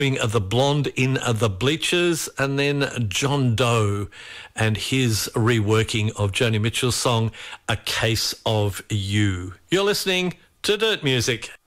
The Blonde in the Bleachers, and then John Doe and his reworking of Joni Mitchell's song, A Case of You. You're listening to Dirt Music.